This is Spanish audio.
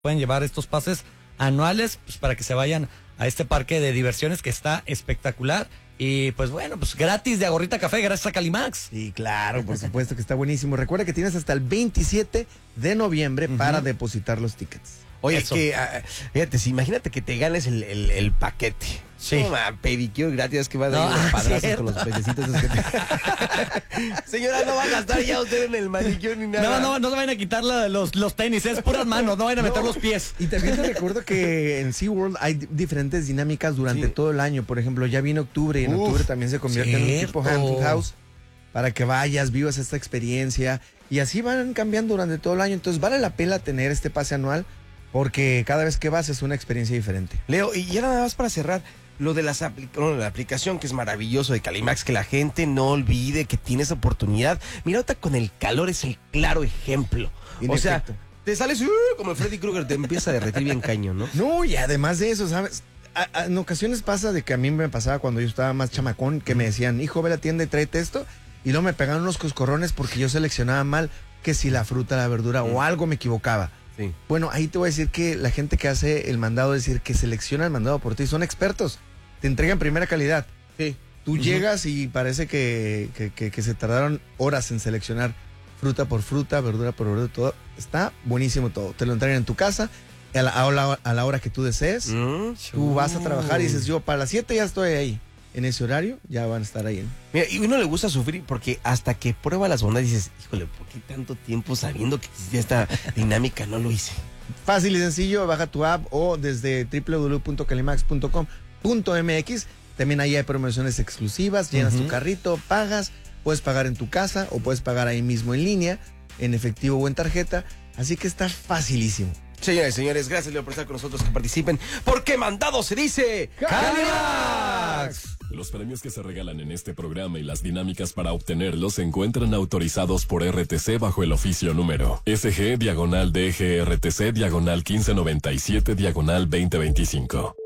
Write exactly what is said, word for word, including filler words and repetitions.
pueden llevar estos pases anuales pues, para que se vayan a este parque de diversiones que está espectacular. Y pues bueno, pues gratis de Agorrita Café, gracias a Calimax. Sí, claro, por supuesto que está buenísimo. Recuerda que tienes hasta el veintisiete de noviembre uh-huh. para depositar los tickets. Oye, es que, uh, fíjate, si, imagínate que te ganes el, el, el paquete. Sí. No, man, pedicure gratis, que va a No, dar los padrazos cierto. con los pececitos. Que te... Señora, no va a gastar ya usted en el manicure ni nada. No, no, no se vayan a quitar la, los, los tenis, es puras manos, no vayan a meter No. los pies. Y también te recuerdo que en SeaWorld hay d- diferentes dinámicas durante Sí. todo el año. Por ejemplo, ya viene octubre y en Uf, octubre también se convierte en un tipo cierto. Haunted House para que vayas, vivas esta experiencia. Y así van cambiando durante todo el año. Entonces vale la pena tener este pase anual porque cada vez que vas es una experiencia diferente. Leo, y ya nada más para cerrar, lo de las apli- bueno, la aplicación que es maravilloso de Calimax, que la gente no olvide que tiene esa oportunidad. Mira, ahorita con el calor es el claro ejemplo. En o sea, efecto. te sales uh, como el Freddy Krueger, te empieza a derretir bien caño, ¿no? No, y además de eso, ¿sabes? A- a- en ocasiones pasa de que a mí me pasaba cuando yo estaba más chamacón, que me decían, hijo, ve a la tienda y tráete esto. Y luego me pegaban unos coscorrones porque yo seleccionaba mal que si la fruta, la verdura o algo me equivocaba. Sí. Bueno, ahí te voy a decir que la gente que hace el mandado, es decir, que selecciona el mandado por ti, son expertos. Te entregan primera calidad. Sí. Tú uh-huh. llegas y parece que, que, que, que se tardaron horas en seleccionar fruta por fruta, verdura por verdura, todo. Está buenísimo todo. Te lo entregan en tu casa, a la, a la, a la hora que tú desees. Mm, Tú vas a trabajar y dices, yo para las siete ya estoy ahí. En ese horario ya van a estar ahí. Mira, y a uno le gusta sufrir porque hasta que prueba las bondades dices, híjole, ¿por qué tanto tiempo sabiendo que existía esta dinámica no lo hice? Fácil y sencillo, baja tu app o desde doble u doble u doble u punto calimax punto com punto m x. También ahí hay promociones exclusivas, llenas uh-huh. tu carrito, pagas, puedes pagar en tu casa o puedes pagar ahí mismo en línea, en efectivo o en tarjeta. Así que está facilísimo. Señores, señores, gracias Leo por estar con nosotros, que participen, porque mandado se dice ¡Calimax! Los premios que se regalan en este programa y las dinámicas para obtenerlos se encuentran autorizados por R T C bajo el oficio número S G diagonal D G R T C diagonal quince noventa y siete diagonal veinte veinticinco.